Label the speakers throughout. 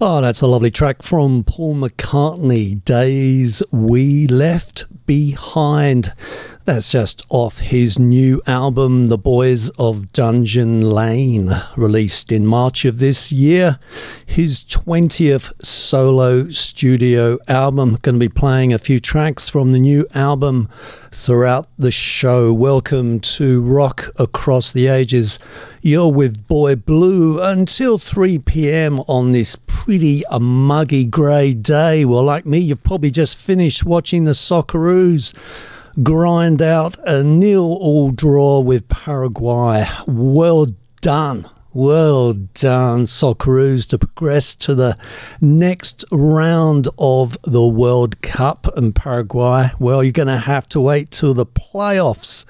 Speaker 1: Oh, that's a lovely track from Paul McCartney, Days We Left Behind. That's just off his new album, The Boys of Dungeon Lane, released in March of this year. His 20th solo studio album. Going to be playing a few tracks from the new album throughout the show. Welcome to Rock Across the Ages. You're with Boy Blue until 3 p.m. on this pretty muggy grey day. Well, like me, you've probably just finished watching the Socceroos grind out a 0-0 draw with Paraguay. Well done. Well done, Socceroos, to progress to the next round of the World Cup. And Paraguay, well, you're going to have to wait till the playoffs.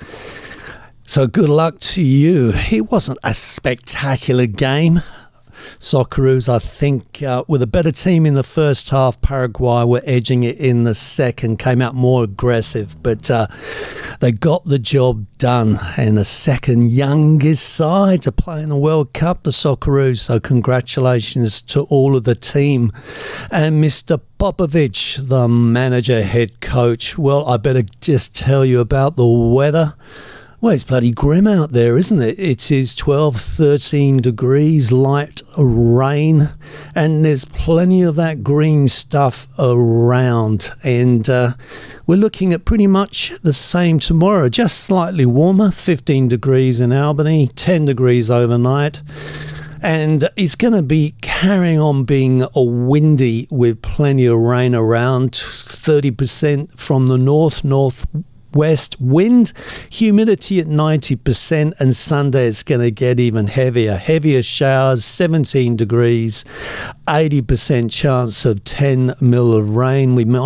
Speaker 1: So good luck to you. It wasn't a spectacular game. Socceroos, I think, with a better team in the first half. Paraguay were edging it in the second, came out more aggressive, but they got the job done. And the second youngest side to play in the World Cup, the Socceroos. So congratulations to all of the team. And Mr. Popovic, the manager, head coach. Well, I better just tell you about the weather. Well, it's bloody grim out there, isn't it? It is 12, 13 degrees, light rain, and there's plenty of that green stuff around. And we're looking at pretty much the same tomorrow, just slightly warmer, 15 degrees in Albany, 10 degrees overnight. And it's going to be carrying on being a windy with plenty of rain around, 30% from the northwest wind, humidity at 90%, and Sunday it's going to get even heavier showers, 17 degrees, 80% chance of 10 mil of rain. We might